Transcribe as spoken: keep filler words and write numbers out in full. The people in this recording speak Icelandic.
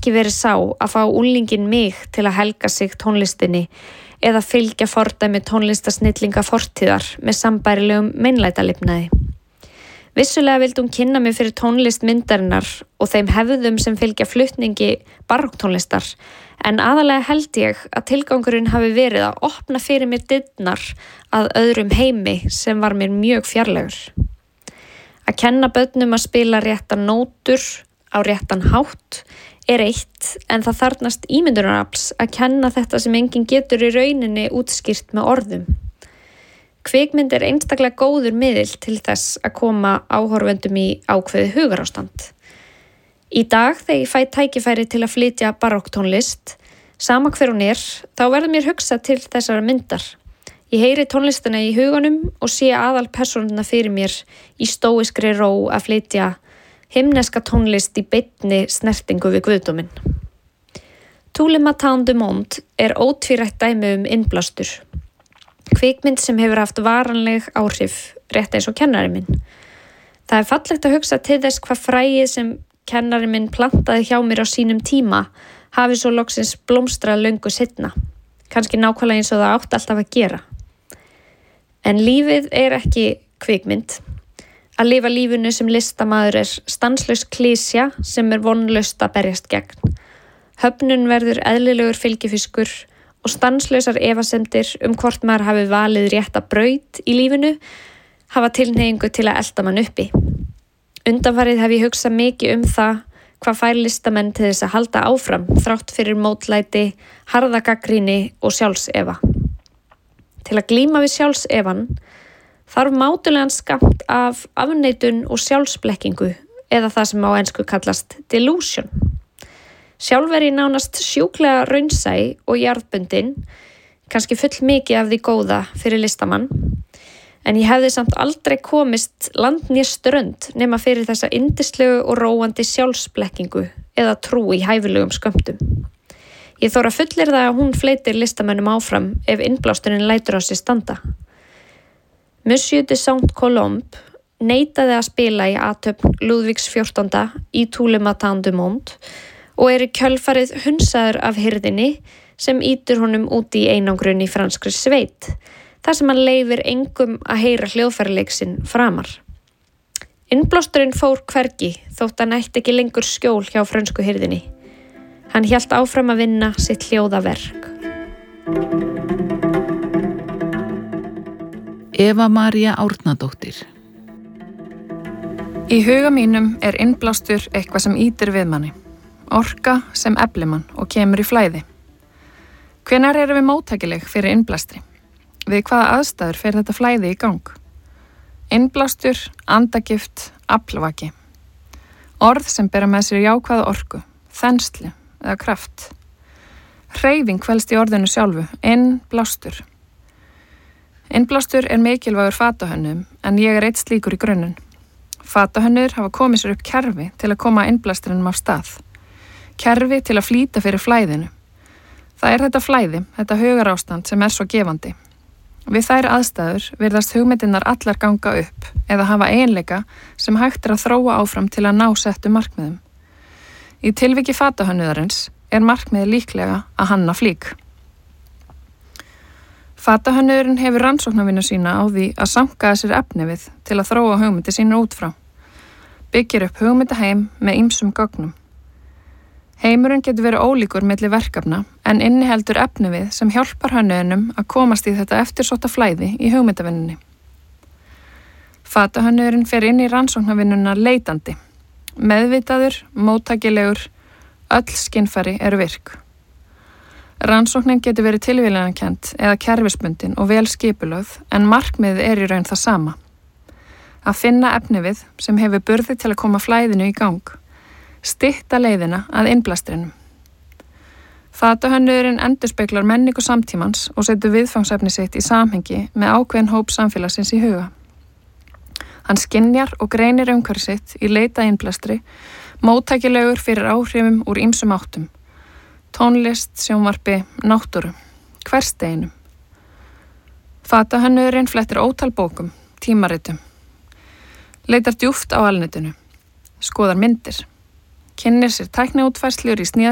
ekki verið sá að fá úlingin mig til að helga sig tónlistinni eða fylgja fordæmi tónlistasnillinga fortíðar með sambærilegum meinlætalifnaði. Vissulega vildi hún kynna mig fyrir tónlist myndarinnar og þeim hefðum sem fylgja flutningi barokktónlistar, en aðalega held ég að tilgangurinn hafi verið að opna fyrir mér dyrnar að öðrum heimi sem var mér mjög fjarlægur. Að kenna börnum að spila réttan nótur á réttan hátt er eitt, en það þarfnast ímyndunarafls að kenna þetta sem enginn getur í rauninni útskýrt með orðum. Kvikmynd er einstaklega góður miðill til þess að koma áhorfendum í ákveðið hugarástand. Í dag þegar ég fæ tækifæri til að flytja barokktónlist, sama hver hún er, þá verður mér hugsað til þessara myndar. Ég heyri tónlistina í huganum og sé aðal persónuna fyrir mér í stóiskri ró að flytja himneska tónlist í beinni snertingu við guðdóminn. Tous les matins du monde er ótvírætt dæmi um innblástur. Kvikmynd sem hefur haft varanleg áhrif, rétt eins og kennari minn. Það er fallegt að hugsa til þess hvað fræið sem kennari minn plantaði hjá mér á sínum tíma hafi svo loksins blómstrað löngu seinna. Kannski nákvæmlega eins og það átt alltaf að gera. En lífið er ekki kvikmynd. Að lifa lífinu sem listamaður er stanslaus klísja sem er vonlaust að berjast gegn. Höfnun verður eðlilegur fylgifiskur og stanslausar efasemdir um hvort maður hafi valið rétta braut í lífinu hafa tilhneigingu til að elta mann uppi. Undanfarið hef ég hugsað mikið um það hvað fær listamenn til þess að halda áfram þrátt fyrir mótlæti, harða gagnrýni og sjálfsefa. Til að glíma við sjálfsefan þarf mátulegan skammt af afneitun og sjálfsblekkingu eða það sem á ensku kallast delusion. Sjálf er ég nánast sjúklega raunsæ og jarðbundin, kannski full mikið af því góða fyrir listamann, en ég hefði samt aldrei komist land né strönd nema fyrir þessa yndislegu og róandi sjálfsblekkingu eða trú í hæfilegum skömmtum. Ég þóra fullyrða að hún fleytir listamönnum áfram ef innblásturinn lætur á sig standa. Monsieur de Saint-Colombe neitaði að spila í athöfn Lúðvíks fjórtánda í Tous les matins du monde og er í kjölfarið hunsaður af hirðinni sem ýtir honum út í einangrun í franskri sveit, þar sem hann leyfir engum að heyra hljóðfæraleik sinn framar. Innblásturinn fór hvergi þótt hann ætti ekki lengur skjól hjá frönsku hirðinni. Hann hélt áfram að vinna sitt hljóðaverk. Eva María Árnadóttir. Í huga mínum er innblástur eitthvað sem ýtir við manni. Orka sem eflir mann og kemur í flæði. Hvenær erum við móttækileg fyrir innblástri? Við hvaða aðstæður fer þetta flæði í gang? Innblástur, andagift, aflvaki. Orð sem bera með sér jákvæða orku, þenslu eða kraft. Hreyfing felst í orðinu sjálfu, innblástur. Innblástur er mikilvægur fatahönnum en ég er eitt slíkur í grunninn. Fatahönnur hafa komið sér upp kerfi til að koma innblástrinum af stað. Kerfi til að flýta fyrir flæðinu. Það er þetta flæði, þetta hugarástand sem er svo gefandi. Við þær aðstæður virðast hugmyndirnar allar ganga upp eða hafa eiginleika sem hægt er að þróa áfram til að ná settu markmiðum. Í tilviki fatahönnuðarins er markmiðið líklega að hanna flík. Fatahönnuðurinn hefur rannsóknarvinnu sína á því að sanka sér efni við til að þróa hugmyndir sína út frá. Byggir upp hugmyndaheim með ýmsum gögnum. Heimurinn getur verið ólíkur milli verkefna en inniheldur efnivið sem hjálpar hönnuðinum að komast í þetta eftirsótta flæði í hugmyndavinnunni. Fatahönnuðurinn fer inn í rannsóknarvinnuna leitandi. Meðvitaður, móttækilegur, öll skynfæri eru virk. Rannsóknin getur verið tilviljanakennd eða kerfisbundin og vel skipulögð en markmiðið er í raun það sama. Að finna efnivið sem hefur burði til að koma flæðinu í gang. Stytta leiðina að innblástrinum. Fatahönnuðurinn endurspeglar menningu samtímans og setur viðfangsefni sitt í samhengi með ákveðin hóp samfélagsins í huga. Hann skynjar og greinir umhverfi sitt í leita innblástri, móttækilegur fyrir áhrifum úr ýmsum áttum. Tónlist, sjónvarpi, náttúru, hversdeginum. Fatahönnuðurinn flettir ótal bókum, tímaritum. Leitar djúpt á alnetinu. Skoðar myndir. Kynnir sér tækniútfærslur í sníða